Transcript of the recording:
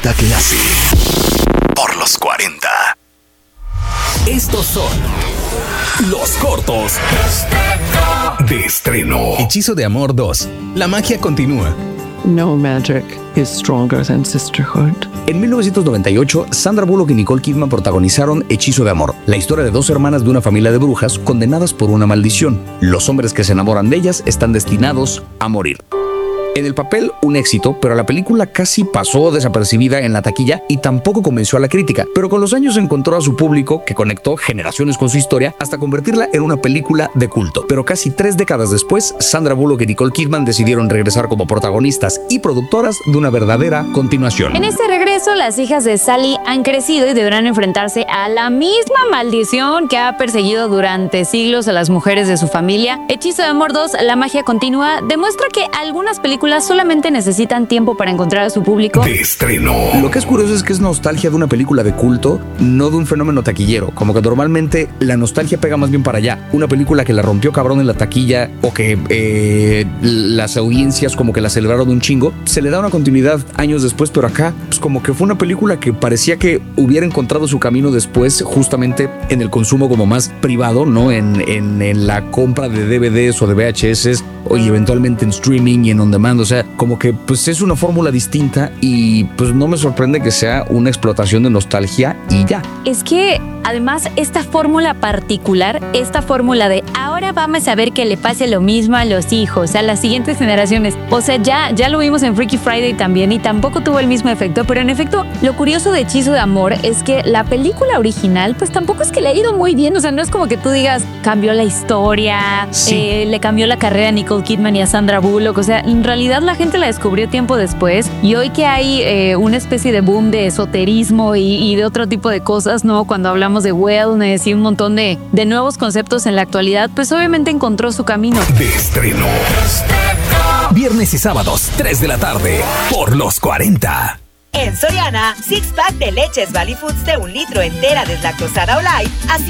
Da clase por los 40. Estos son los cortos de estreno. Hechizo de Amor 2. La magia continúa. No magic is stronger than sisterhood. En 1998, Sandra Bullock y Nicole Kidman protagonizaron Hechizo de Amor, la historia de dos hermanas de una familia de brujas condenadas por una maldición. Los hombres que se enamoran de ellas están destinados a morir. En el papel, un éxito, pero la película casi pasó desapercibida en la taquilla y tampoco convenció a la crítica. Pero con los años encontró a su público, que conectó generaciones con su historia, hasta convertirla en una película de culto. Pero casi 3 décadas después, Sandra Bullock y Nicole Kidman decidieron regresar como protagonistas y productoras de una verdadera continuación. En este regreso, las hijas de Sally han crecido y deberán enfrentarse a la misma maldición que ha perseguido durante siglos a las mujeres de su familia. Hechizo de Amor 2, La magia continúa, demuestra que algunas películas solamente necesitan tiempo para encontrar a su público. De estreno. Lo que es curioso es que es nostalgia de una película de culto, no de un fenómeno taquillero. Como que normalmente la nostalgia pega más bien para allá. Una película que la rompió cabrón en la taquilla o que las audiencias como que la celebraron un chingo, se le da una continuidad años después, pero acá pues como que fue una película que parecía que hubiera encontrado su camino después justamente en el consumo como más privado, ¿no? En la compra de DVDs o de VHS y eventualmente en streaming y en on demand. O sea, como que pues es una fórmula distinta y pues no me sorprende que sea una explotación de nostalgia y ya. Es que además esta fórmula particular, esta fórmula de ahora vamos a ver que le pase lo mismo a los hijos, a las siguientes generaciones. O sea, ya lo vimos en Freaky Friday también y tampoco tuvo el mismo efecto, pero en efecto, lo curioso de Hechizo de Amor es que la película original pues tampoco es que le ha ido muy bien. O sea, no es como que tú digas, cambió la historia, sí. Le cambió la carrera a Nicole Kidman y a Sandra Bullock. O sea, en realidad la gente la descubrió tiempo después y hoy que hay una especie de boom de esoterismo y de otro tipo de cosas, ¿no? Cuando hablamos de wellness y un montón de nuevos conceptos en la actualidad, pues obviamente encontró su camino. De estreno. Viernes y sábados, 3 de la tarde, por los 40. En Soriana, 6-pack de leches Valley Foods de 1 litro entera deslactosada o light a